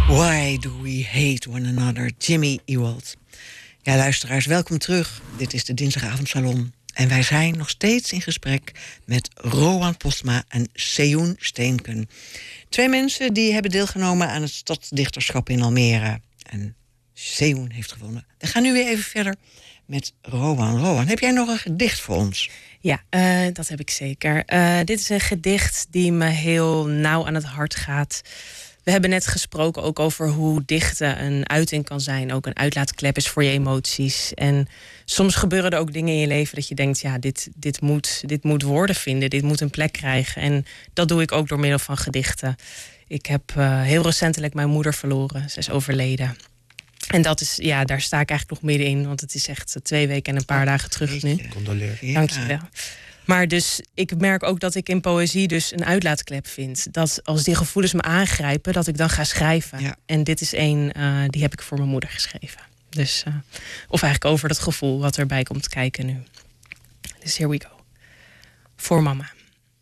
Why do we hate one another? Jimmy Ewald. Ja, luisteraars, welkom terug. Dit is de Dinsdagavondsalon. En wij zijn nog steeds in gesprek met Rowan Postma en Sejoen Steenken. 2 mensen die hebben deelgenomen aan het stadsdichterschap in Almere. En Sejoen heeft gewonnen. We gaan nu weer even verder met Rowan. Rowan, heb jij nog een gedicht voor ons? Ja, dat heb ik zeker. Dit is een gedicht die me heel nauw aan het hart gaat. We hebben net gesproken ook over hoe dichten een uiting kan zijn. Ook een uitlaatklep is voor je emoties. En soms gebeuren er ook dingen in je leven dat je denkt, ja, dit moet woorden vinden. Dit moet een plek krijgen. En dat doe ik ook door middel van gedichten. Ik heb heel recentelijk mijn moeder verloren. Ze is overleden. En dat is, ja, daar sta ik eigenlijk nog middenin. Want het is echt 2 weken en een paar dagen terug nu. Condoleer. Dank je wel. Maar dus, ik merk ook dat ik in poëzie dus een uitlaatklep vind. Dat als die gevoelens me aangrijpen, dat ik dan ga schrijven. Ja. En dit is een, die heb ik voor mijn moeder geschreven. Dus, of eigenlijk over dat gevoel wat erbij komt kijken nu. Dus here we go. Voor mama.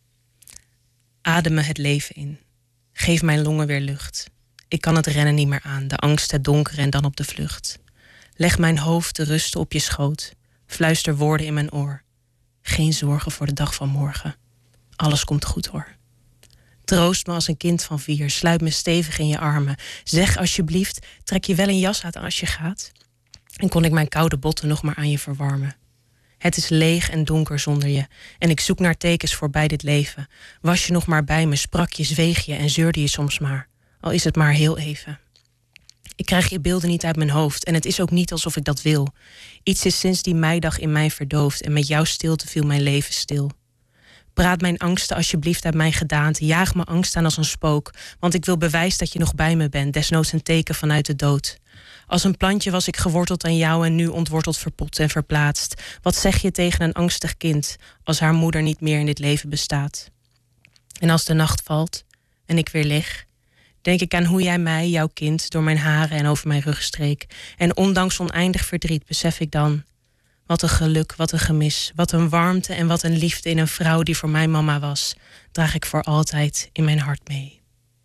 Adem me het leven in. Geef mijn longen weer lucht. Ik kan het rennen niet meer aan. De angst, het donker en dan op de vlucht. Leg mijn hoofd te rusten op je schoot. Fluister woorden in mijn oor. Geen zorgen voor de dag van morgen. Alles komt goed hoor. Troost me als een kind van 4. Sluit me stevig in je armen. Zeg alsjeblieft, trek je wel een jas uit als je gaat? En kon ik mijn koude botten nog maar aan je verwarmen. Het is leeg en donker zonder je. En ik zoek naar tekens voorbij dit leven. Was je nog maar bij me, sprak je, zweeg je en zeurde je soms maar. Al is het maar heel even. Ik krijg je beelden niet uit mijn hoofd. En het is ook niet alsof ik dat wil. Iets is sinds die meidag in mij verdoofd. En met jouw stilte viel mijn leven stil. Praat mijn angsten alsjeblieft uit mijn gedaante. Jaag me angst aan als een spook. Want ik wil bewijs dat je nog bij me bent. Desnoods een teken vanuit de dood. Als een plantje was ik geworteld aan jou. En nu ontworteld, verpot en verplaatst. Wat zeg je tegen een angstig kind als haar moeder niet meer in dit leven bestaat? En als de nacht valt en ik weer lig, denk ik aan hoe jij mij, jouw kind, door mijn haren en over mijn rug streek. En ondanks oneindig verdriet besef ik dan, wat een geluk, wat een gemis, wat een warmte en wat een liefde in een vrouw die voor mijn mama was, draag ik voor altijd in mijn hart mee.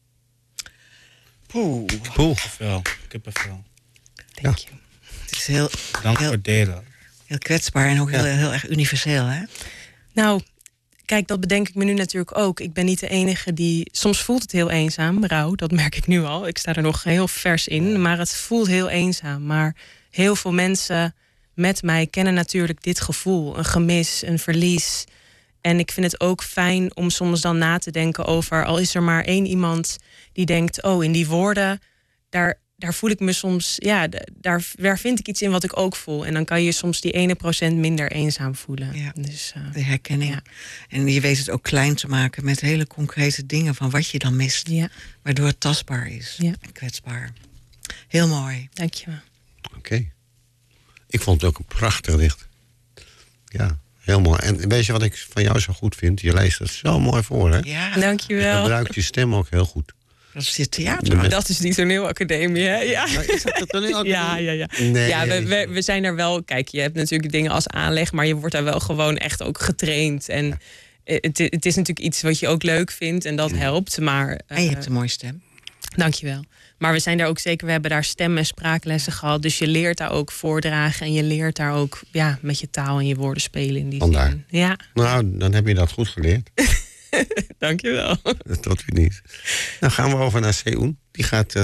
Poeh. Kippenvel. Dank je. Het is heel, Dank voor het delen. Heel kwetsbaar en ook heel erg universeel, hè? Nou, kijk, dat bedenk ik me nu natuurlijk ook. Ik ben niet de enige die... Soms voelt het heel eenzaam, rouw, dat merk ik nu al. Ik sta er nog heel vers in, maar het voelt heel eenzaam. Maar heel veel mensen met mij kennen natuurlijk dit gevoel. Een gemis, een verlies. En ik vind het ook fijn om soms dan na te denken over, al is er maar 1 iemand die denkt, oh, in die woorden, daar voel ik me soms, ja, daar vind ik iets in wat ik ook voel. En dan kan je soms die 1% minder eenzaam voelen. Ja, dus, de herkenning. Ja. En je weet het ook klein te maken met hele concrete dingen van wat je dan mist. Ja. Waardoor het tastbaar is en kwetsbaar. Heel mooi. Dank je wel. Oké. Ik vond het ook een prachtig gedicht. Ja, heel mooi. En weet je wat ik van jou zo goed vind? Je leest het zo mooi voor, hè? Ja. Dank je wel. Je gebruikt je stem ook heel goed. Dat is dit theater. Dat is die toneelacademie, hè? Ja. Maar is dat de toneelacademie? Ja. Nee. Ja, we zijn er wel... Kijk, je hebt natuurlijk dingen als aanleg, maar je wordt daar wel gewoon echt ook getraind. En het is natuurlijk iets wat je ook leuk vindt en dat helpt. Maar, en je hebt een mooie stem. Dank je wel. Maar we zijn daar ook zeker... We hebben daar stem- en spraaklessen gehad. Dus je leert daar ook voordragen. En je leert daar ook met je taal en je woorden spelen in die Vandaar. zin. Ja. Nou, dan heb je dat goed geleerd. Dank je wel. Tot u niet. Dan gaan we over naar Sejoen. Die gaat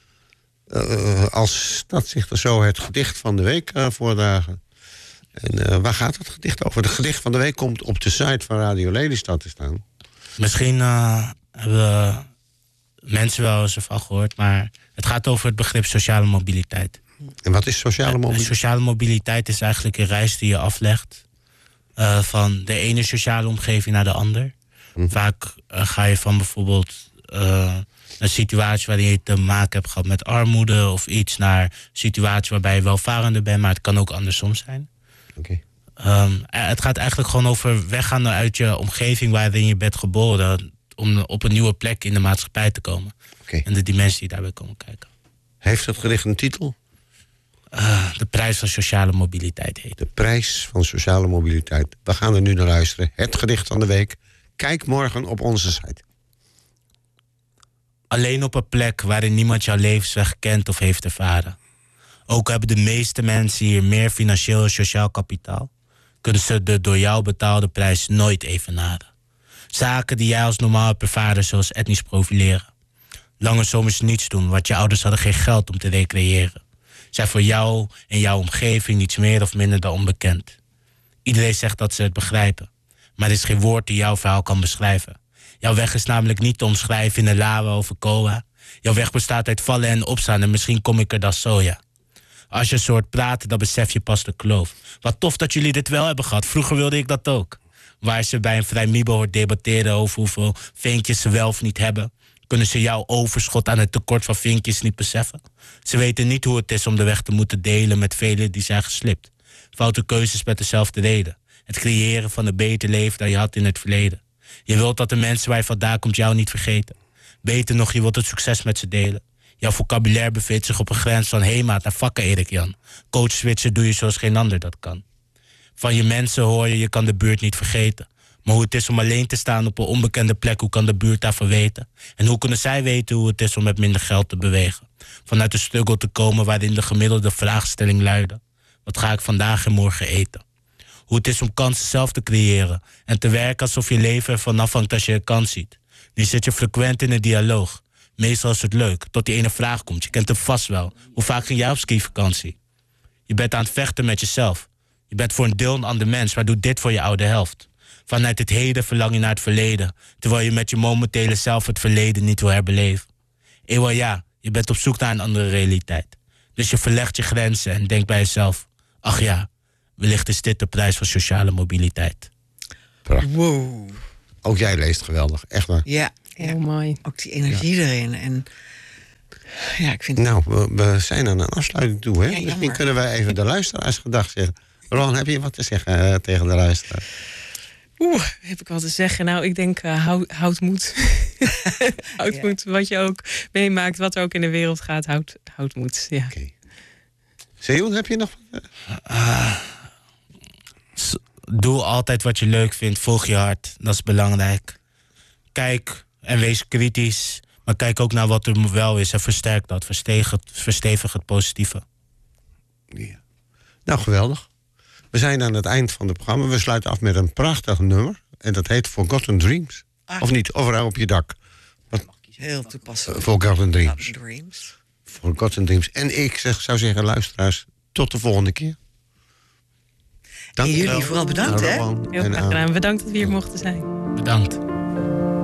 als stadsdichter zo het gedicht van de week voordragen. En waar gaat het gedicht over? Het gedicht van de week komt op de site van Radio Lelystad te staan. Misschien hebben mensen wel eens ervan gehoord, maar het gaat over het begrip sociale mobiliteit. En wat is sociale mobiliteit? Sociale mobiliteit is eigenlijk een reis die je aflegt van de ene sociale omgeving naar de ander. Vaak ga je van bijvoorbeeld een situatie waarin je te maken hebt gehad met armoede of iets, naar een situatie waarbij je welvarender bent, maar het kan ook andersom zijn. Okay. Het gaat eigenlijk gewoon over weggaan uit je omgeving waarin je bent geboren, om op een nieuwe plek in de maatschappij te komen. Okay. En de dimensie die daarbij komen kijken. Heeft het gedicht een titel? De prijs van sociale mobiliteit heet. De prijs van sociale mobiliteit. We gaan er nu naar luisteren. Het gedicht van de week. Kijk morgen op onze site. alleen op een plek waarin niemand jouw levensweg kent of heeft ervaren. Ook hebben de meeste mensen hier meer financieel en sociaal kapitaal, kunnen ze de door jou betaalde prijs nooit evenaren. Zaken die jij als normaal hebt ervaren, zoals etnisch profileren. Lange zomers niets doen, want je ouders hadden geen geld om te recreëren. Zijn voor jou en jouw omgeving niets meer of minder dan onbekend. Iedereen zegt dat ze het begrijpen, maar er is geen woord die jouw verhaal kan beschrijven. Jouw weg is namelijk niet te omschrijven in een lawa of een koa. Jouw weg bestaat uit vallen en opstaan en misschien kom ik er dan zo, ja. Als je zo hoort praten, dan besef je pas de kloof. Wat tof dat jullie dit wel hebben gehad. Vroeger wilde ik dat ook. Waar ze bij een vrijmibo hoort debatteren over hoeveel vinkjes ze wel of niet hebben, kunnen ze jouw overschot aan het tekort van vinkjes niet beseffen. Ze weten niet hoe het is om de weg te moeten delen met velen die zijn geslipt. Foute keuzes met dezelfde reden. Het creëren van een beter leven dan je had in het verleden. Je wilt dat de mensen waar je vandaan komt jou niet vergeten. Beter nog, je wilt het succes met ze delen. Jouw vocabulaire bevindt zich op een grens van Hemaat naar vakken Erik Jan. Coach switchen doe je zoals geen ander dat kan. Van je mensen hoor je kan de buurt niet vergeten. Maar hoe het is om alleen te staan op een onbekende plek, hoe kan de buurt daarvan weten? En hoe kunnen zij weten hoe het is om met minder geld te bewegen? Vanuit de struggle te komen waarin de gemiddelde vraagstelling luidde: wat ga ik vandaag en morgen eten? Hoe het is om kansen zelf te creëren en te werken alsof je leven ervan afhangt als je een kans ziet. Nu zit je frequent in een dialoog. Meestal is het leuk, tot die ene vraag komt. Je kent hem vast wel. Hoe vaak ging jij op skivakantie? Je bent aan het vechten met jezelf. Je bent voor een deel een ander mens, maar doe dit voor je oude helft. Vanuit het heden verlang je naar het verleden, terwijl je met je momentele zelf het verleden niet wil herbeleven. Eeuwen ja, je bent op zoek naar een andere realiteit. Dus je verlegt je grenzen en denkt bij jezelf: ach ja, wellicht is dit de prijs van sociale mobiliteit. Prachtig. Wow. Ook jij leest geweldig, echt waar. Ja, Heel mooi. ook die energie erin. En ja, ik vind Nou, we zijn aan een afsluiting toe, hè? Ja, Misschien jammer. kunnen wij even de luisteraars gedag zeggen. Ron, heb je wat te zeggen tegen de luisteraar? Heb ik wat te zeggen? Nou, ik denk, houd moed. Houd Ja. moed. Wat je ook meemaakt, wat er ook in de wereld gaat, houd moed. Ja. Oké. Sejoen, heb je nog? Doe altijd wat je leuk vindt. Volg je hart. Dat is belangrijk. Kijk en wees kritisch. Maar kijk ook naar wat er wel is en versterk dat. Verstevig het positieve. Ja. Nou, geweldig. We zijn aan het eind van het programma. We sluiten af met een prachtig nummer. En dat heet Forgotten Dreams. Ah. Of niet? Overal op je dak. heel toepasselijk. Forgotten Dreams. Dreams. Forgotten Dreams. En ik zou zeggen, luisteraars, tot de volgende keer. En jullie vooral bedankt, hè? Heel graag gedaan. Bedankt dat we hier mochten zijn. Bedankt.